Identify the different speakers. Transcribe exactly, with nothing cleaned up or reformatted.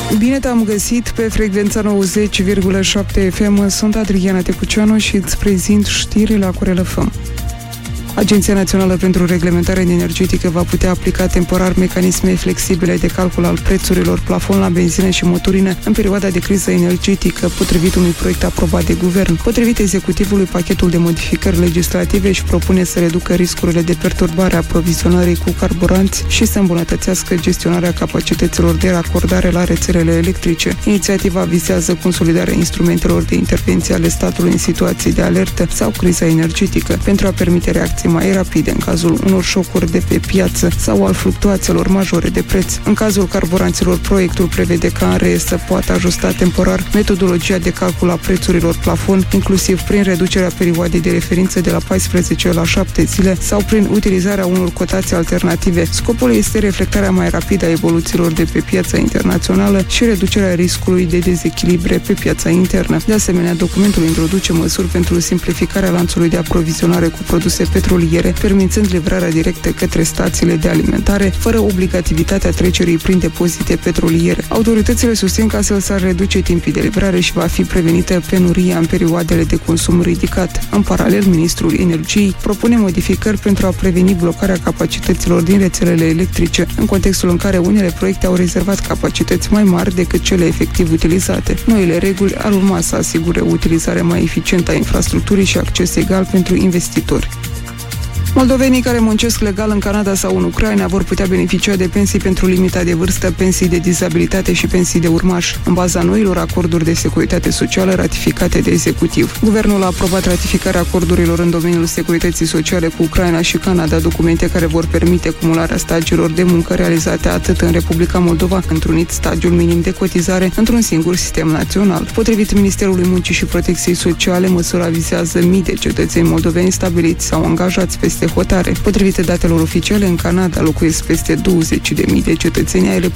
Speaker 1: Bine te-am găsit pe frecvența nouăzeci virgulă șapte F M. Sunt Adriana Tecuceanu și îți prezint știrile la Corel F M. Agenția Națională pentru Reglementare Energetică va putea aplica temporar mecanisme flexibile de calcul al prețurilor plafon la benzină și motorină în perioada de criză energetică, potrivit unui proiect aprobat de guvern. Potrivit executivului, pachetul de modificări legislative își propune să reducă riscurile de perturbare a aprovizionării cu carburanți și să îmbunătățească gestionarea capacităților de racordare la rețelele electrice. Inițiativa vizează consolidarea instrumentelor de intervenție ale statului în situații de alertă sau criză energetică, pentru a permite reacții mai rapide în cazul unor șocuri de pe piață sau al fluctuațiilor majore de preț. În cazul carburanților, proiectul prevede ca în re să poată ajusta temporar metodologia de calcul a prețurilor plafon, inclusiv prin reducerea perioadei de referință de la paisprezece la șapte zile sau prin utilizarea unor cotații alternative. Scopul este reflectarea mai rapidă a evoluțiilor de pe piața internațională și reducerea riscului de dezechilibre pe piața internă. De asemenea, documentul introduce măsuri pentru simplificarea lanțului de aprovizionare cu produse petroliere, permițând livrarea directă către stațiile de alimentare, fără obligativitatea trecerii prin depozite petroliere. Autoritățile susțin că astfel s-ar reduce timpii de livrare și va fi prevenită penuria în perioadele de consum ridicat. În paralel, Ministrul Energiei propune modificări pentru a preveni blocarea capacităților din rețelele electrice, în contextul în care unele proiecte au rezervat capacități mai mari decât cele efectiv utilizate. Noile reguli ar urma să asigure o utilizare mai eficientă a infrastructurii și acces egal pentru investitori. Moldovenii care muncesc legal în Canada sau în Ucraina vor putea beneficia de pensii pentru limita de vârstă, pensii de dizabilitate și pensii de urmași, în baza noilor acorduri de securitate socială ratificate de executiv. Guvernul a aprobat ratificarea acordurilor în domeniul securității sociale cu Ucraina și Canada, documente care vor permite cumularea stagiilor de muncă realizate atât în Republica Moldova, întrunit stagiul minim de cotizare într-un singur sistem național. Potrivit Ministerului Muncii și Protecției Sociale, măsura vizează mii de cetățeni moldoveni stabiliți sau angajați peste hotare. Potrivit datelor oficiale, în Canada locuiesc peste douăzeci de mii de cetățeni ai